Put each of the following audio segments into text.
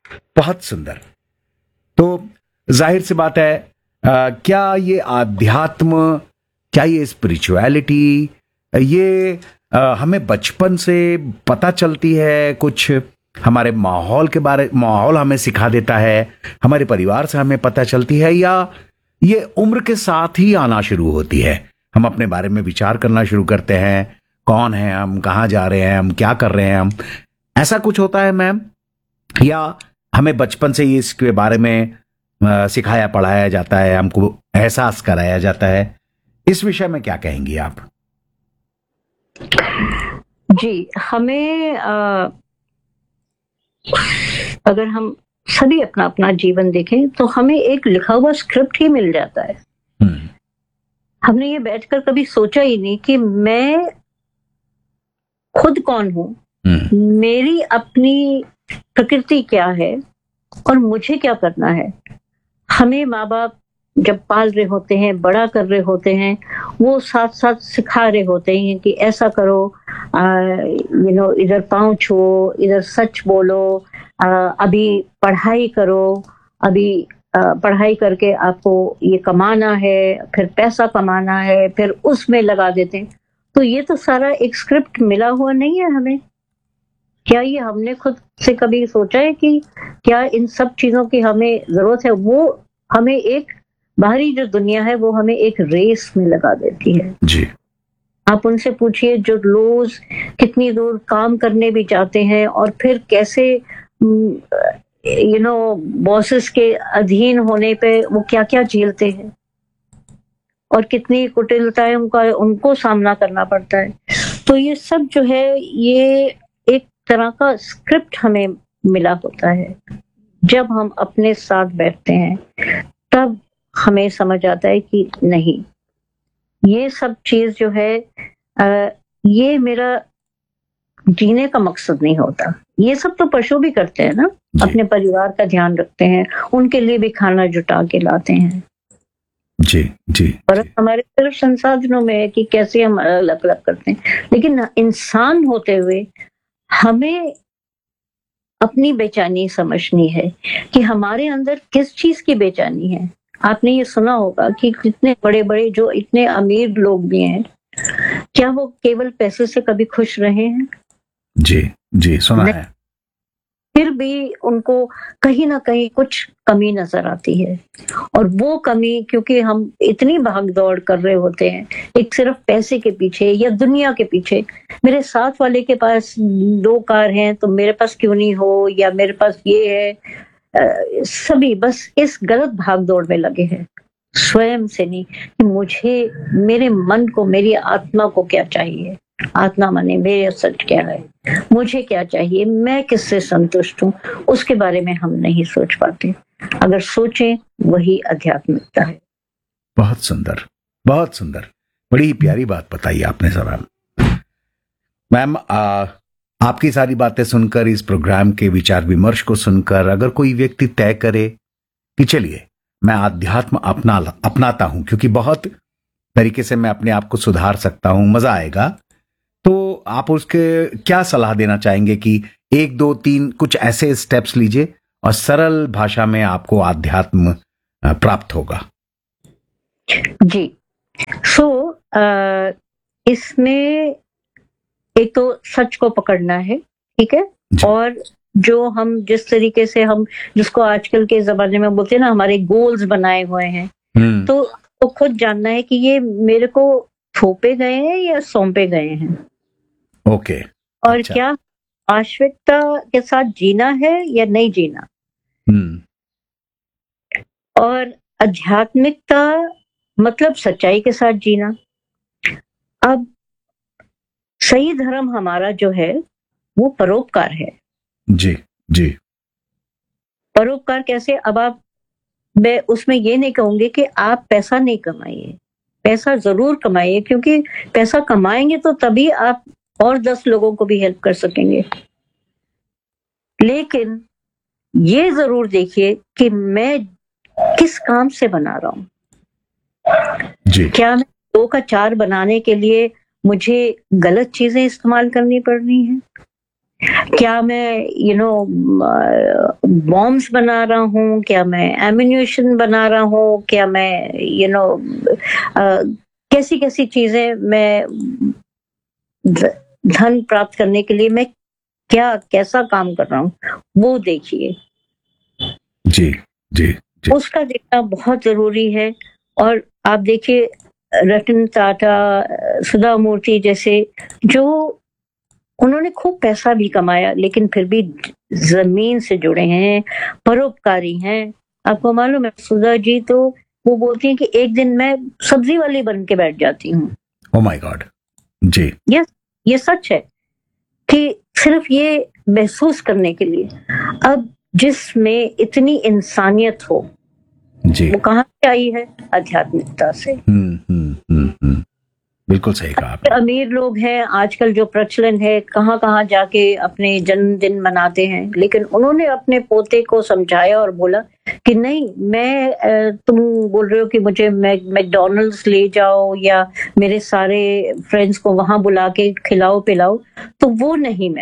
बहुत सुंदर। तो जाहिर सी बात है, क्या ये आध्यात्म, क्या ये स्पिरिचुअलिटी, ये हमें बचपन से पता चलती है? कुछ हमारे माहौल हमें सिखा देता है, हमारे परिवार से हमें पता चलती है, या ये उम्र के साथ ही आना शुरू होती है? हम अपने बारे में विचार करना शुरू करते हैं, कौन है हम, कहाँ जा रहे हैं हम, क्या कर रहे हैं हम, ऐसा कुछ होता है मैम? या हमें बचपन से ही इसके बारे में सिखाया पढ़ाया जाता है, हमको एहसास कराया जाता है? इस विषय में क्या कहेंगी आप? जी, हमें अगर हम सभी अपना अपना जीवन देखें तो हमें एक लिखा हुआ स्क्रिप्ट ही मिल जाता है। हमने ये बैठकर कभी सोचा ही नहीं कि मैं खुद कौन हूं, मेरी अपनी प्रकृति क्या है और मुझे क्या करना है। हमें माँ बाप जब पाल रहे होते हैं, बड़ा कर रहे होते हैं, वो साथ साथ सिखा रहे होते हैं कि ऐसा करो, इधर पाँव छुओ, इधर सच बोलो, अभी पढ़ाई करो, अभी पढ़ाई करके आपको ये कमाना है, फिर पैसा कमाना है, फिर उसमें लगा देते हैं। तो ये तो सारा एक स्क्रिप्ट मिला हुआ नहीं है हमें। क्या ये हमने खुद से कभी सोचा है कि क्या इन सब चीजों की हमें जरूरत है? वो हमें एक बाहरी जो दुनिया है वो हमें एक रेस में लगा देती है। जी। आप उनसे पूछिए जो रोज कितनी दूर काम करने भी जाते हैं और फिर कैसे बॉसेस के अधीन होने पे वो क्या क्या झेलते हैं और कितनी कुटिलताएं उनको सामना करना पड़ता है। तो ये सब जो है, ये एक तरह का स्क्रिप्ट हमें मिला होता है। जब हम अपने साथ बैठते हैं तब हमें समझ आता है कि नहीं, ये सब चीज जो है, ये मेरा जीने का मकसद नहीं होता। ये सब तो पशु भी करते हैं ना, अपने परिवार का ध्यान रखते हैं, उनके लिए भी खाना जुटा के लाते हैं। जी जी। और हमारे सिर्फ संसाधनों में है कि कैसे हम अलग अलग करते हैं, लेकिन इंसान होते हुए हमें अपनी बेचैनी समझनी है कि हमारे अंदर किस चीज की बेचैनी है। आपने ये सुना होगा कि कितने बड़े बड़े जो इतने अमीर लोग भी हैं, क्या वो केवल पैसे से कभी खुश रहे हैं? जी जी, सुना है। फिर भी उनको कहीं ना कहीं कुछ कमी नजर आती है। और वो कमी, क्योंकि हम इतनी भाग दौड़ कर रहे होते हैं एक सिर्फ पैसे के पीछे या दुनिया के पीछे, मेरे साथ वाले के पास 2 कार हैं तो मेरे पास क्यों नहीं हो, या मेरे पास ये है, सभी बस इस गलत भाग दौड़ में लगे हैं, स्वयं से नहीं कि मुझे, मेरे मन को, मेरी आत्मा को क्या चाहिए। आत्मा माने मेरे सच क्या है, मुझे क्या चाहिए, मैं किससे संतुष्ट हूँ, उसके बारे में हम नहीं सोच पाते। अगर सोचें, वही आध्यात्मिकता है। बहुत सुंदर, बहुत सुंदर, बड़ी प्यारी बात बताई आपने सवाल। मैम, आपकी सारी बातें सुनकर, इस प्रोग्राम के विचार विमर्श को सुनकर, अगर कोई व्यक्ति तय करे कि चलिए मैं आध्यात्म अपनाता हूं क्योंकि बहुत तरीके से मैं अपने आप को सुधार सकता हूं, मजा आएगा, तो आप उसके क्या सलाह देना चाहेंगे कि 1 2 3 कुछ ऐसे स्टेप्स लीजिए और सरल भाषा में आपको आध्यात्म प्राप्त होगा? जी, इसमें एक तो सच को पकड़ना है, ठीक है, और जो हम जिस तरीके से हम, जिसको आजकल के जमाने में बोलते हैं ना, हमारे गोल्स बनाए हुए हैं, तो खुद जानना है कि ये मेरे को थोपे गए हैं या सौंपे गए हैं। ओके। और अच्छा, क्या आश्विकता के साथ जीना है या नहीं जीना। और आध्यात्मिकता मतलब सच्चाई के साथ जीना। अब सही धर्म हमारा जो है वो परोपकार है। जी जी। परोपकार कैसे? अब मैं उसमें ये नहीं कहूंगी कि आप पैसा नहीं कमाइए, पैसा जरूर कमाइए, क्योंकि पैसा कमाएंगे तो तभी आप और 10 लोगों को भी हेल्प कर सकेंगे। लेकिन ये जरूर देखिए कि मैं किस काम से बना रहा हूं। जी। क्या मैं 2 का 4 बनाने के लिए मुझे गलत चीजें इस्तेमाल करनी पड़ रही हैं? क्या मैं बॉम्ब्स बना रहा हूँ, क्या मैं एम्यूनेशन बना रहा हूँ, क्या मैं कैसी कैसी चीजें मैं धन प्राप्त करने के लिए मैं क्या कैसा काम कर रहा हूँ, वो देखिए। जी जी जी। उसका देखना बहुत जरूरी है। और आप देखिए रतन टाटा, सुधा मूर्ति जैसे, जो उन्होंने खूब पैसा भी कमाया लेकिन फिर भी जमीन से जुड़े हैं, परोपकारी हैं। आपको मालूम है सुधा जी तो वो बोलती हैं कि एक दिन मैं सब्जी वाली बन के बैठ जाती हूँ। Oh my God. जी। ये सच है कि सिर्फ ये महसूस करने के लिए, अब जिसमें इतनी इंसानियत हो, जी। वो कहाँ से आई है? आध्यात्मिकता से। बिल्कुल सही कहा आपने। अमीर लोग हैं आजकल, जो प्रचलन है, कहाँ कहाँ जाके अपने जन्मदिन मनाते हैं, लेकिन उन्होंने अपने पोते को समझाया और बोला कि नहीं, मैं तुम बोल रहे हो कि मुझे मैकडॉनल्ड्स ले जाओ या मेरे सारे फ्रेंड्स को वहां बुला के खिलाओ पिलाओ, तो वो नहीं,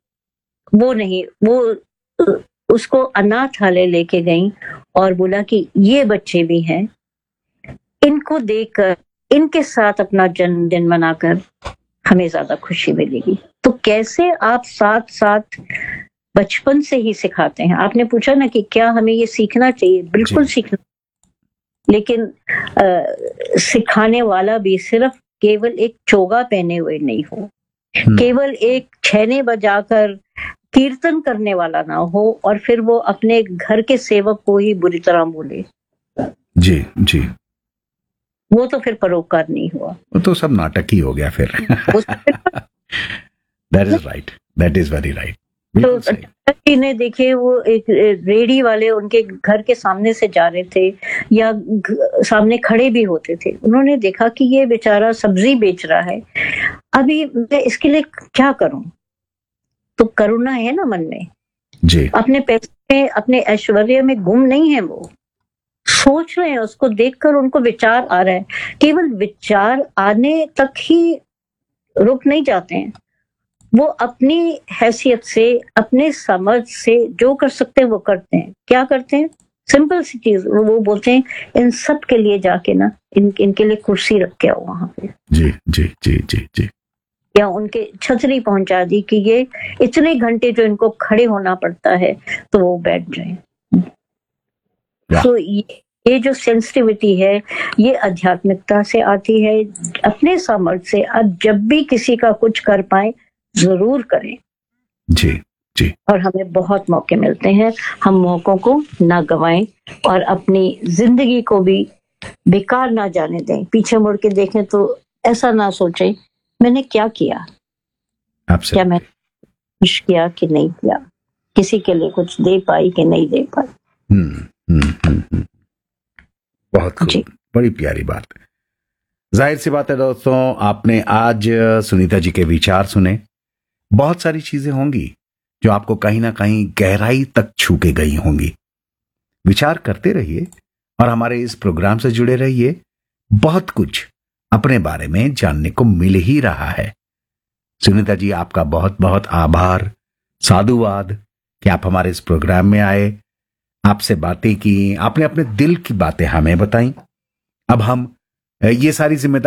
वो उसको अनाथालय लेके गई और बोला कि ये बच्चे भी हैं, इनको देखकर, इनके साथ अपना जन्मदिन मनाकर हमें ज्यादा खुशी मिलेगी। तो कैसे आप साथ साथ बचपन से ही सिखाते हैं। आपने पूछा ना कि क्या हमें ये सीखना चाहिए, बिल्कुल सीखना, लेकिन सिखाने वाला भी सिर्फ केवल एक चोगा पहने हुए नहीं हो, केवल एक छैने बजाकर कीर्तन करने वाला ना हो और फिर वो अपने घर के सेवक को ही बुरी तरह बोले। जी जी। वो तो फिर परोपकार नहीं हुआ, वो तो सब नाटक ही हो गया फिर। That is right, that is very right. तो जी ने देखिए, वो एक रेडी वाले उनके घर के सामने से जा रहे थे या सामने खड़े भी होते थे, उन्होंने देखा कि ये बेचारा सब्जी बेच रहा है, अभी मैं इसके लिए क्या करूं? तो करुणा है ना मन में जी। अपने पैसे में, अपने ऐश्वर्य में गुम नहीं है, वो सोच रहे हैं, उसको देखकर उनको विचार आ रहा है। केवल विचार आने तक ही रुक नहीं जाते हैं, वो अपनी हैसियत से, अपने समझ से जो कर सकते हैं वो करते हैं। क्या करते हैं? सिंपल सी चीज, वो बोलते हैं इन सब के लिए जाके ना इनके लिए कुर्सी रख के आओ वहां पे। जी जी जी जी जी। या उनके छतरी पहुंचा दी कि ये इतने घंटे जो इनको खड़े होना पड़ता है तो वो बैठ जाए। तो ये जो सेंसिटिविटी है, ये आध्यात्मिकता से आती है। अपने सामर्थ्य से अब जब भी किसी का कुछ कर पाए जरूर करें। जी जी। और हमें बहुत मौके मिलते हैं, हम मौकों को ना गवाएं और अपनी जिंदगी को भी बेकार ना जाने दें। पीछे मुड़ के देखें तो ऐसा ना सोचें मैंने क्या किया, क्या मैं कुछ किया कि नहीं किया, किसी के लिए कुछ दे पाई कि नहीं दे पाई। बहुत खूब, बड़ी प्यारी बात। जाहिर सी बात है दोस्तों, आपने आज सुनीता जी के विचार सुने। बहुत सारी चीजें होंगी जो आपको कहीं ना कहीं गहराई तक छू के गई होंगी। विचार करते रहिए और हमारे इस प्रोग्राम से जुड़े रहिए। बहुत कुछ अपने बारे में जानने को मिल ही रहा है। सुनीता जी, आपका बहुत बहुत आभार, साधुवाद कि आप हमारे इस प्रोग्राम में आए, आपसे बातें की, आपने अपने दिल की बातें हमें बताई। अब हम ये सारी जिम्मेदारी